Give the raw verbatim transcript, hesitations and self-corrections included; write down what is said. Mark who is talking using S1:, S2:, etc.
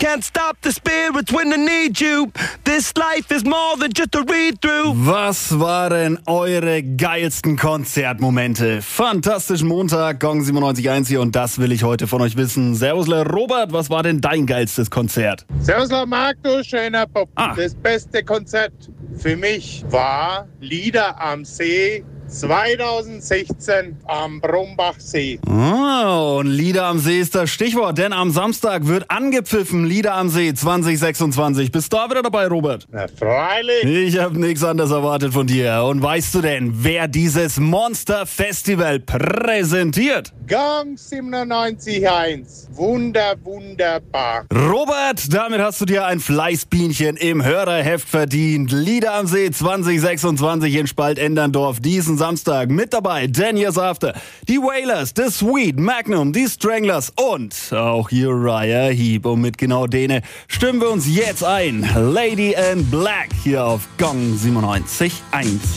S1: can't stop the spirits when I need you. This life is more than just a read-through.
S2: Was waren eure geilsten Konzertmomente? Fantastischen Montag, Gong siebenundneunzig Komma eins hier und das will ich heute von euch wissen. Servusler Robert, was war denn dein geilstes Konzert?
S3: Servusler Marc, du schöner Bob.
S2: Ah.
S3: Das beste Konzert für mich war Lieder am See zweitausendsechzehn am Brombachsee.
S2: Oh, und Lieder am See ist das Stichwort, denn am Samstag wird angepfiffen Lieder am See zwanzig sechsundzwanzig. Bist du da wieder dabei, Robert?
S3: Na freilich.
S2: Ich habe nichts anderes erwartet von dir. Und weißt du denn, wer dieses Monster-Festival präsentiert?
S3: Gong siebenundneunzig Komma eins. Wunder, wunderbar.
S2: Robert, damit hast du dir ein Fleißbienchen im Hörerheft verdient. Lieder am See zwanzig sechsundzwanzig in Spalt-Enderndorf diesen Samstag. Mit dabei Daniels After, die Wailers, The Sweet, Magnum, die Stranglers und auch Uriah Heep. Und mit genau denen stimmen wir uns jetzt ein. Lady in Black hier auf Gong siebenundneunzig Komma eins.